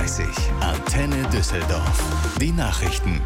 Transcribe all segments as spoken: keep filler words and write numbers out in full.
dreißig. Antenne Düsseldorf. Die Nachrichten.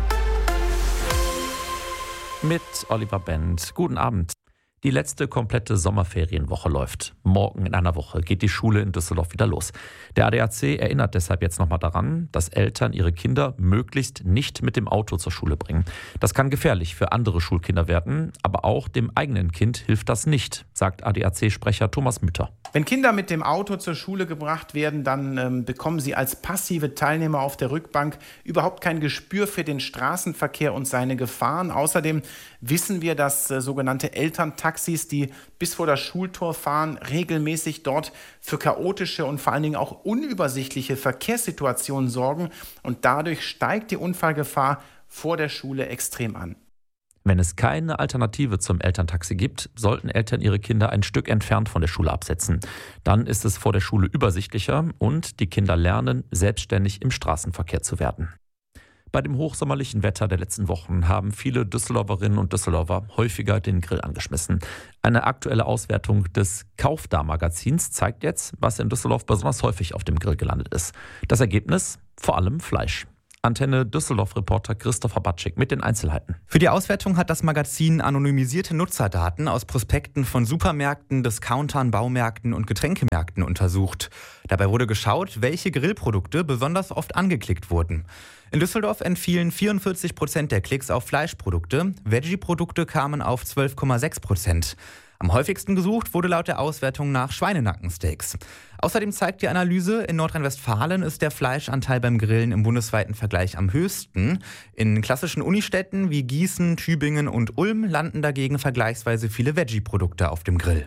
Mit Oliver Bent. Guten Abend. Die letzte komplette Sommerferienwoche läuft. Morgen in einer Woche geht die Schule in Düsseldorf wieder los. Der A D A C erinnert deshalb jetzt nochmal daran, dass Eltern ihre Kinder möglichst nicht mit dem Auto zur Schule bringen. Das kann gefährlich für andere Schulkinder werden, aber auch dem eigenen Kind hilft das nicht, sagt A D A C-Sprecher Thomas Mütter. Wenn Kinder mit dem Auto zur Schule gebracht werden, dann ähm, bekommen sie als passive Teilnehmer auf der Rückbank überhaupt kein Gespür für den Straßenverkehr und seine Gefahren. Außerdem wissen wir, dass äh, sogenannte Elterntaxis, die bis vor das Schultor fahren, regelmäßig dort für chaotische und vor allen Dingen auch unübersichtliche Verkehrssituationen sorgen. Und dadurch steigt die Unfallgefahr vor der Schule extrem an. Wenn es keine Alternative zum Elterntaxi gibt, sollten Eltern ihre Kinder ein Stück entfernt von der Schule absetzen. Dann ist es vor der Schule übersichtlicher und die Kinder lernen, selbstständig im Straßenverkehr zu werden. Bei dem hochsommerlichen Wetter der letzten Wochen haben viele Düsseldorferinnen und Düsseldorfer häufiger den Grill angeschmissen. Eine aktuelle Auswertung des Kaufda-Magazins zeigt jetzt, was in Düsseldorf besonders häufig auf dem Grill gelandet ist. Das Ergebnis? Vor allem Fleisch. Antenne Düsseldorf-Reporter Christopher Batschik mit den Einzelheiten. Für die Auswertung hat das Magazin anonymisierte Nutzerdaten aus Prospekten von Supermärkten, Discountern, Baumärkten und Getränkemärkten untersucht. Dabei wurde geschaut, welche Grillprodukte besonders oft angeklickt wurden. In Düsseldorf entfielen vierundvierzig Prozent der Klicks auf Fleischprodukte, Veggie-Produkte kamen auf zwölf Komma sechs Prozent. Am häufigsten gesucht wurde laut der Auswertung nach Schweinenackensteaks. Außerdem zeigt die Analyse, in Nordrhein-Westfalen ist der Fleischanteil beim Grillen im bundesweiten Vergleich am höchsten. In klassischen Unistädten wie Gießen, Tübingen und Ulm landen dagegen vergleichsweise viele Veggie-Produkte auf dem Grill.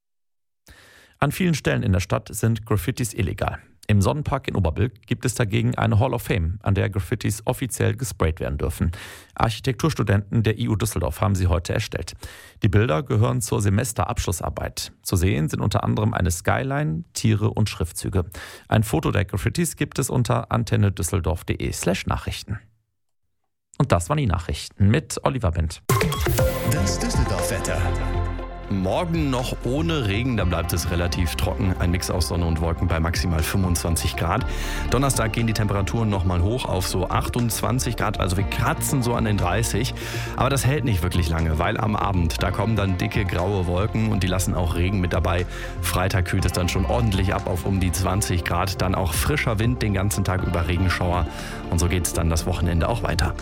An vielen Stellen in der Stadt sind Graffitis illegal. Im Sonnenpark in Oberbilk gibt es dagegen eine Hall of Fame, an der Graffitis offiziell gesprayt werden dürfen. Architekturstudenten der I U Düsseldorf haben sie heute erstellt. Die Bilder gehören zur Semesterabschlussarbeit. Zu sehen sind unter anderem eine Skyline, Tiere und Schriftzüge. Ein Foto der Graffitis gibt es unter antennedüsseldorf.de slash Nachrichten. Und das waren die Nachrichten mit Oliver Bent. Das Düsseldorf-Wetter. Morgen noch ohne Regen, da bleibt es relativ trocken. Ein Mix aus Sonne und Wolken bei maximal fünfundzwanzig Grad. Donnerstag gehen die Temperaturen nochmal hoch auf so achtundzwanzig Grad, also wir kratzen so an den dreißig. Aber das hält nicht wirklich lange, weil am Abend, da kommen dann dicke graue Wolken und die lassen auch Regen mit dabei. Freitag kühlt es dann schon ordentlich ab auf um die zwanzig Grad. Dann auch frischer Wind den ganzen Tag über, Regenschauer. Und so geht es dann das Wochenende auch weiter.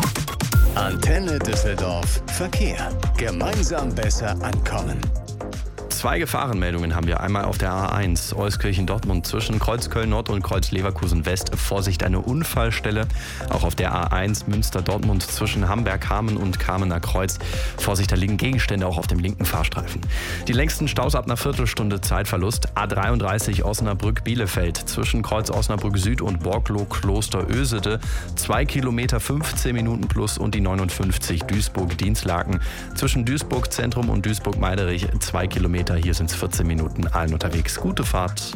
Antenne Düsseldorf Verkehr. Gemeinsam besser ankommen. Zwei Gefahrenmeldungen haben wir. Einmal auf der A eins Euskirchen-Dortmund zwischen Kreuz Köln-Nord und Kreuz Leverkusen-West. Vorsicht, eine Unfallstelle. Auch auf der A eins Münster-Dortmund zwischen Hamberg-Hamen und Kamener Kreuz. Vorsicht, da liegen Gegenstände auch auf dem linken Fahrstreifen. Die längsten Staus ab einer Viertelstunde Zeitverlust. A dreiunddreißig Osnabrück-Bielefeld zwischen Kreuz Osnabrück Süd und Borklow-Kloster-Ösede. Zwei Kilometer, fünfzehn Minuten plus und die neunundfünfzig Duisburg-Dienstlaken. Zwischen Duisburg-Zentrum und Duisburg-Meiderich zwei Kilometer. Hier sind es vierzehn Minuten, allen unterwegs. Gute Fahrt.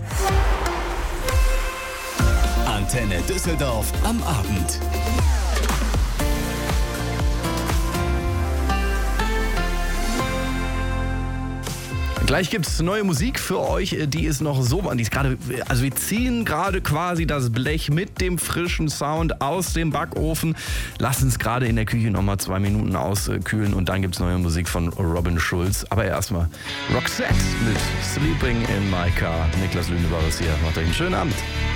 Antenne Düsseldorf am Abend. Gleich gibt's neue Musik für euch, die ist noch so, die ist gerade, also wir ziehen gerade quasi das Blech mit dem frischen Sound aus dem Backofen, lassen es gerade in der Küche nochmal zwei Minuten auskühlen und dann gibt's neue Musik von Robin Schulz. Aber erstmal Roxette mit Sleeping in My Car. Niklas Lüne war es hier. Macht euch einen schönen Abend.